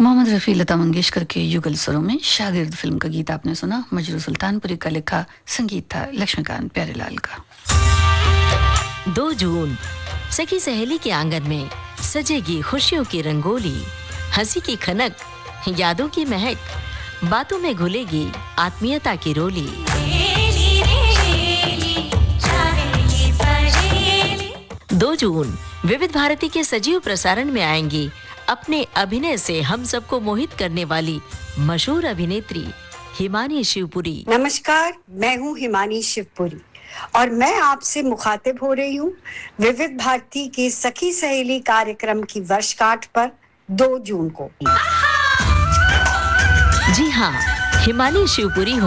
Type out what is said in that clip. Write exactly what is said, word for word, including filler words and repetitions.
मोहम्मद रफ़ी, लता मंगेशकर के युगल स्वरों में शागिर्द फिल्म का गीत आपने सुना। मजरू सुल्तानपुरी का लिखा संगीत था लक्ष्मीकांत प्यारेलाल का। दो जून सखी सहेली के आंगन में सजेगी खुशियों की रंगोली, हंसी की खनक, यादों की महक, बातों में घुलेगी आत्मीयता की रोली। दो जून विविध भारती के सजीव प्रसारण में आएंगी अपने अभिनय से हम सबको मोहित करने वाली मशहूर अभिनेत्री हिमानी शिवपुरी। नमस्कार, मैं हूँ हिमानी शिवपुरी और मैं आपसे मुखातिब हो रही हूँ विविध भारती के सखी सहेली कार्यक्रम की वर्षगांठ पर दो जून को। जी हाँ, हिमानी शिवपुरी